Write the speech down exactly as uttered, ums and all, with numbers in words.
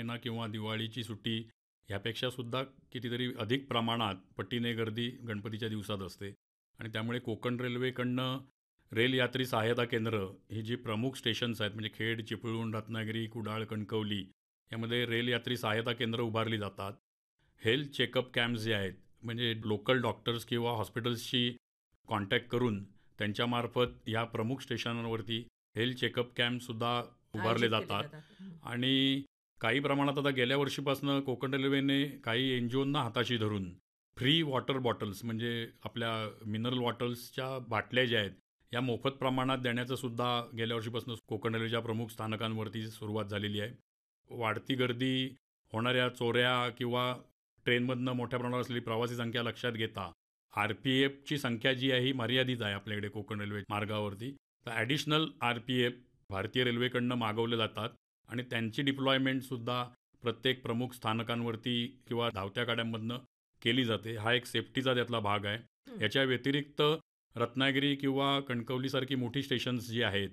महिना किंवा दिवाळीची सुट्टी ह्यापेक्षा सुद्धा कितीतरी अधिक प्रमाणात पटीने गर्दी गणपतीच्या दिवसात असते. आणि त्यामुळे कोकण रेल्वेकडनं रेल यात्री सहायता केंद्र ही जी प्रमुख स्टेशन्स आहेत म्हणजे खेड, चिपळूण, रत्नागिरी, कुडाळ, कणकवली यामध्ये रेल यात्री सहायता केंद्र उभारली जातात. हेल्थ चेकअप कॅम्प्स जे आहेत म्हणजे लोकल डॉक्टर्स किंवा हॉस्पिटल्सशी कॉन्टॅक्ट करून त्यांच्यामार्फत या प्रमुख स्टेशनांवरती हेल्थ चेकअप कॅम्पसुद्धा उभारले आयोजित केले जातात. जातात. हं. आणि काही प्रमाणात आता गेल्या वर्षीपासून कोकण रेल्वेने काही एन जी ओंना हाताशी धरून फ्री वॉटर बॉटल्स म्हणजे आपल्या मिनरल वॉटर्सच्या बाटल्या ज्या आहेत या मोफत प्रमाणात देण्याचं सुद्धा गेल्या वर्षीपासून कोकण रेल्वेच्या प्रमुख स्थानकांवरती सुरुवात झालेली आहे. वाढती गर्दी, होणाऱ्या चोऱ्या किंवा ट्रेनमधनं मोठ्या प्रमाणावर असलेली प्रवासी संख्या लक्षात घेता आर पी एफची संख्या जी आहे ही मर्यादित आहे आपल्याकडे कोकण रेल्वे मार्गावरती. तर ॲडिशनल आर पी एफ भारतीय रेल्वेकडनं मागवले जातात आणि त्यांची डिप्लॉयमेंटसुद्धा प्रत्येक प्रमुख स्थानकांवरती किंवा धावत्या गाड्यांमधनं केली जाते. हा एक सेफ्टीचा त्यातला भाग आहे. हं. याच्या व्यतिरिक्त रत्नागिरी किंवा कणकवलीसारखी मोठी स्टेशन्स जी आहेत